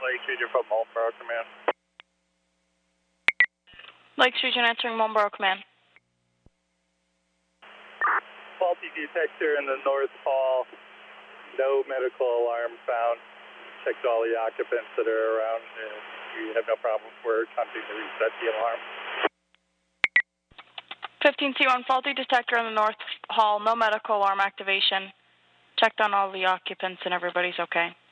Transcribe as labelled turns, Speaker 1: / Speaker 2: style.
Speaker 1: Lake Region from Marlboro Command.
Speaker 2: Lakes Region answering Marlboro Command.
Speaker 1: Faulty detector in the North Hall. No medical alarm found. Checked all the occupants that are around, and we have no problem. We're attempting to reset the alarm.
Speaker 2: 15C1, faulty detector in the North Hall, no medical alarm activation. Checked on all the occupants and everybody's okay.